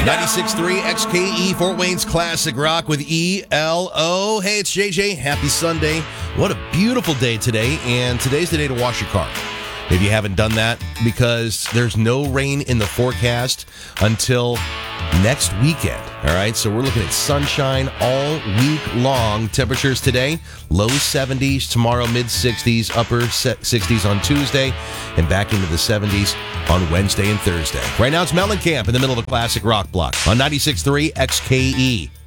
96.3 XKE, Fort Wayne's Classic Rock with ELO. Hey, it's JJ. Happy Sunday. What a beautiful day today, and today's the day to wash your car. If you haven't done that, because there's no rain in the forecast until next weekend. All right, so we're looking at sunshine all week long. Temperatures today, low 70s, tomorrow mid-60s, upper 60s on Tuesday, and back into the 70s on Wednesday and Thursday. Right now it's Mellencamp in the middle of a classic rock block on 96.3 XKE.